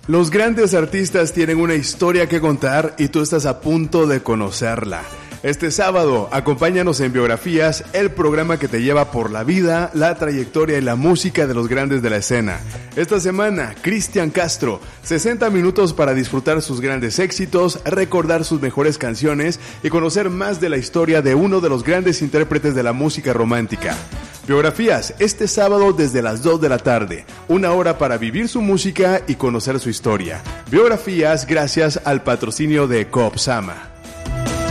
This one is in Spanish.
Los grandes artistas tienen una historia que contar y tú estás a punto de conocerla. Este sábado, acompáñanos en Biografías, el programa que te lleva por la vida, la trayectoria y la música de los grandes de la escena. Esta semana, Cristian Castro, 60 minutos para disfrutar sus grandes éxitos, recordar sus mejores canciones y conocer más de la historia de uno de los grandes intérpretes de la música romántica. Biografías, este sábado desde las 2 de la tarde, 1 hora para vivir su música y conocer su historia. Biografías gracias al patrocinio de Coop Sama.